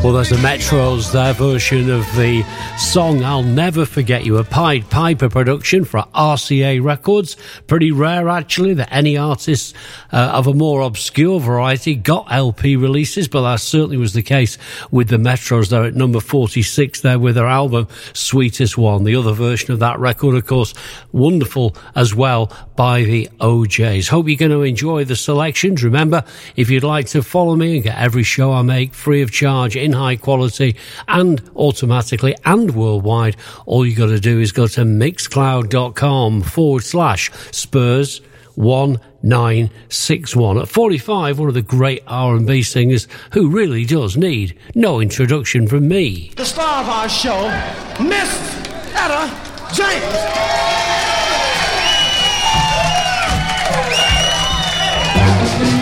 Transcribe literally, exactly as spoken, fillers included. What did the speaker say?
Well, there's the Metros, their version of the song I'll Never Forget You, a Pied Piper production for R C A Records. Pretty rare, actually, that any artist uh, of a more obscure variety got L P releases, but that certainly was the case with the Metros. They're at number forty-six there with their album Sweetest One. The other version of that record, of course, wonderful as well, by the O Js. Hope you're going to enjoy the selections. Remember, if you'd like to follow me and get every show I make free of charge in high quality and automatically and worldwide, all you got to do is go to mixcloud.com forward slash Spurs one nine six one. At forty-five, one of the great R and B singers who really does need no introduction from me. The star of our show, Miss Etta James.